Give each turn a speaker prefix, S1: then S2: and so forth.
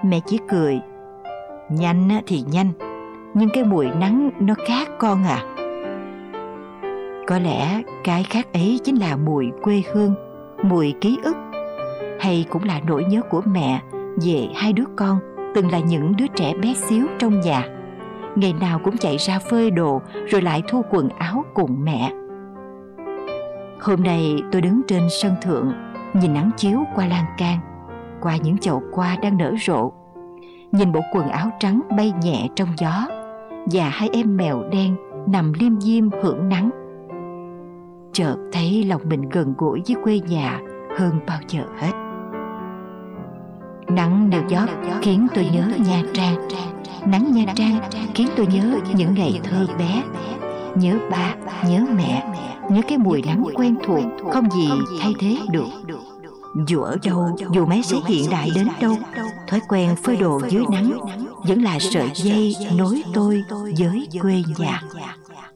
S1: Mẹ chỉ cười: Nhanh thì nhanh, nhưng cái mùi nắng nó khác con à. Có lẽ cái khác ấy chính là mùi quê hương, mùi ký ức, hay cũng là nỗi nhớ của mẹ về hai đứa con từng là những đứa trẻ bé xíu trong nhà, ngày nào cũng chạy ra phơi đồ rồi lại thu quần áo cùng mẹ. Hôm nay tôi đứng trên sân thượng, nhìn nắng chiếu qua lan can, qua những chậu hoa đang nở rộ, nhìn bộ quần áo trắng bay nhẹ trong gió và hai em mèo đen nằm liêm diêm hưởng nắng. Chợt thấy lòng mình gần gũi với quê nhà hơn bao giờ hết. Nắng nêu gió khiến tôi nhớ Nha Trang. Nắng Nha Trang khiến tôi nhớ những ngày thơ bé, nhớ ba, nhớ mẹ, nhớ cái mùi nắng quen thuộc không gì thay thế được. Dù ở đâu, dù máy xấy hiện đại đến đâu, thói quen phơi đồ dưới nắng vẫn là sợi dây nối tôi với quê nhà.